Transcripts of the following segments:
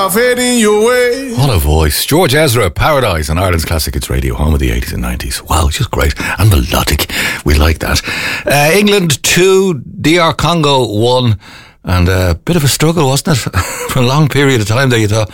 myself heading your way. What a voice. George Ezra, Paradise on Ireland's Classic Hits Radio, home of the 80s and 90s. Wow, just great. And melodic. We like that. England 2, DR Congo 1. And a bit of a struggle, wasn't it? For a long period of time there you thought,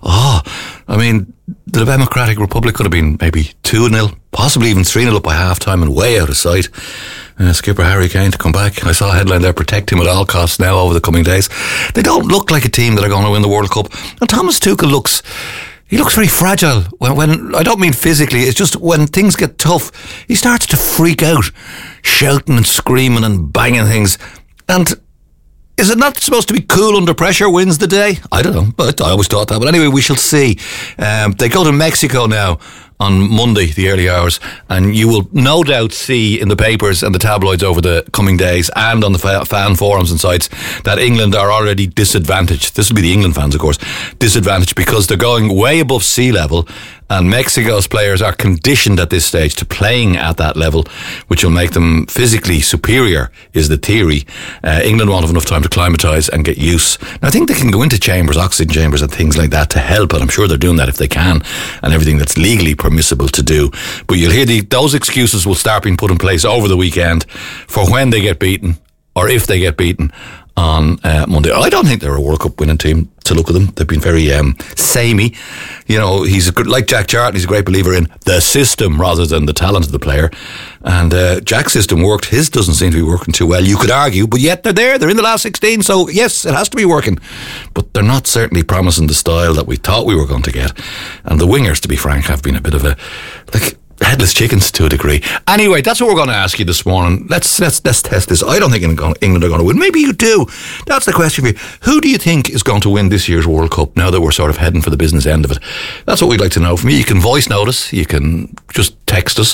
the Democratic Republic could have been maybe 2-0, possibly even 3-0 up by half-time and way out of sight. Skipper Harry Kane to come back. I saw a headline there, protect him at all costs now over the coming days. They don't look like a team that are going to win the World Cup. And Thomas Tuchel looks very fragile. When I don't mean physically, it's just when things get tough, he starts to freak out, shouting and screaming and banging things. And is it not supposed to be cool under pressure wins the day? I don't know, but I always thought that. But anyway, we shall see. They go to Mexico now on Monday, the early hours, and you will no doubt see in the papers and the tabloids over the coming days and on the fan forums and sites that England are already disadvantaged. This will be the England fans, of course, disadvantaged because they're going way above sea level, and Mexico's players are conditioned at this stage to playing at that level, which will make them physically superior, is the theory. England won't have enough time to acclimatise and get used. Now, I think they can go into chambers, oxygen chambers and things like that to help, and I'm sure they're doing that if they can, and everything that's legally permissible to do. But you'll hear those excuses will start being put in place over the weekend for when they get beaten, or if they get beaten on Monday. I don't think they're a World Cup winning team to look at them. They've been very samey. You know, like Jack Charlton, he's a great believer in the system rather than the talent of the player. And Jack's system worked. His doesn't seem to be working too well, you could argue, but yet they're there. They're in the last 16, so yes, it has to be working. But they're not certainly promising the style that we thought we were going to get. And the wingers, to be frank, have been a bit of a headless chickens to a degree. Anyway, that's what we're going to ask you this morning. Let's test this. I don't think England are going to win. Maybe you do. That's the question for you. Who do you think is going to win this year's World Cup now that we're sort of heading for the business end of it? That's what we'd like to know from you. You can voice note us. You can just text us.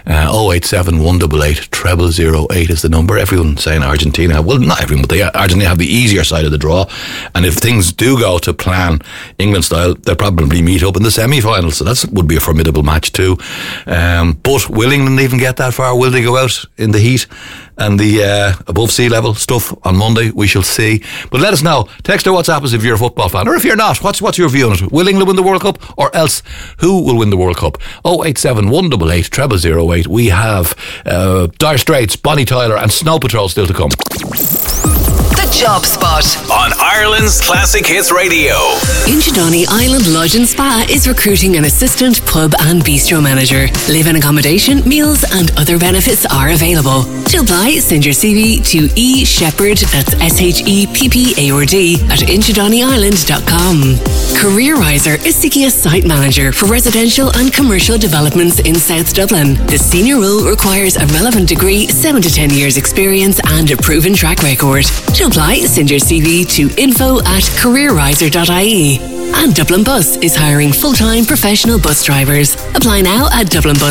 087 188 0008 is the number. Everyone's saying Argentina. Well, not everyone, but Argentina have the easier side of the draw. And if things do go to plan, England style, they'll probably meet up in the semi-finals. So that would be a formidable match too. But will England even get that far? Will they go out in the heat and the above sea level stuff on Monday? We shall see. But let us know. Text or WhatsApp us if you're a football fan, or if you're not. What's your view on it? Will England win the World Cup, or else who will win the World Cup? 087 188 0008. We have Dire Straits, Bonnie Tyler, and Snow Patrol still to come. The Job Spot on Ireland's Classic Hits Radio. Inchydoney Island Lodge and Spa is recruiting an assistant pub and bistro manager. Live-in accommodation, meals and other benefits are available. To apply, send your CV to eShepherd, that's SHEPPARD, at inchydoneyisland.com. CareerRiser is seeking a site manager for residential and commercial developments in South Dublin. The senior role requires a relevant degree, 7 to 10 years experience and a proven track record. To apply, send your CV to info@careerriser.ie. And Dublin Bus is hiring full-time professional bus drivers. Apply now at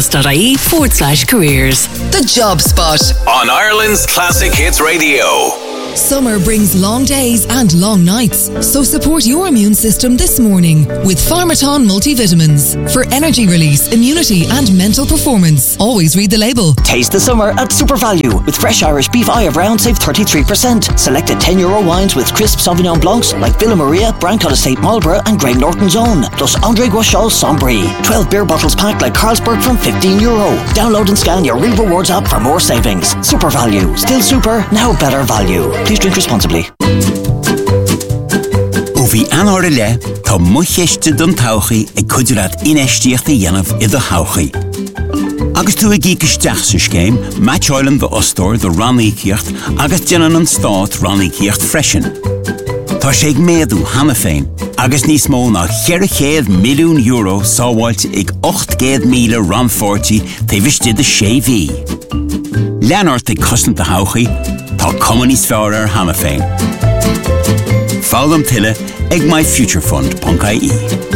dublinbus.ie/careers. The Job Spot on Ireland's Classic Hits Radio. Summer brings long days and long nights, so support your immune system this morning with Pharmaton multivitamins for energy release, immunity and mental performance. Always read the label. Taste the summer at Super Value with fresh Irish beef eye of round, save 33%. Selected €10 wines with crisp Sauvignon Blancs like Villa Maria, Brancott Estate Marlborough and Graham Norton's Own, plus André Guachal Sombry. 12 beer bottles packed like Carlsberg from €15. Download and scan your Real Rewards app for more savings. Super Value. Still super, now better value. Please drink responsibly. Bhí anóra le, tá mucheiste don tauchaí ag cuidirad inéistíochta dhéanamh I do tauchaí. Agus tú ag ícisteach sa scéim, Match Island the Ostor, the Rannícíocht, agus déanann an Stát Rannícíocht freisin. Tá sé ag méadú hana féin, agus níos mó ná €100 milliún sábháilte ag 800,000 ranfortí taobhiste de séví. Leanart ag cosnta tauchaí, tá cumaníos fearr ar hana féin. Fágam tuile ag myfuturefund.ie.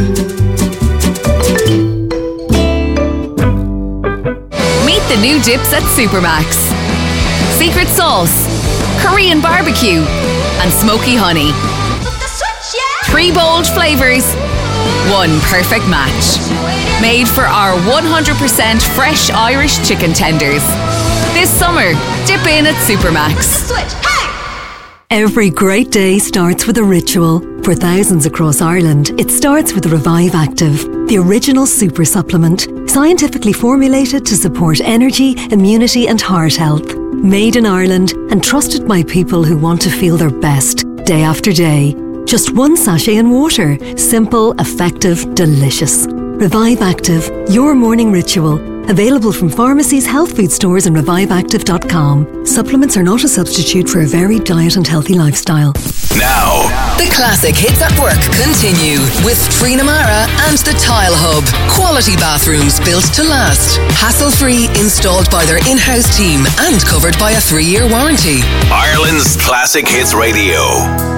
Meet the new dips at Supermax. Secret sauce, Korean barbecue, and smoky honey. 3 bold flavors, 1 perfect match. Made for our 100% fresh Irish chicken tenders. This summer, dip in at Supermax. Every great day starts with a ritual. For thousands across Ireland, it starts with Revive Active, the original super supplement, scientifically formulated to support energy, immunity and heart health. Made in Ireland and trusted by people who want to feel their best, day after day. Just one sachet in water. Simple, effective, delicious. Revive Active, your morning ritual. Available from pharmacies, health food stores and reviveactive.com. Supplements are not a substitute for a varied diet and healthy lifestyle. Now, The classic hits at work continue with Trina Mara and the Tile Hub. Quality bathrooms built to last. Hassle-free, installed by their in-house team and covered by a 3-year warranty. Ireland's Classic Hits Radio.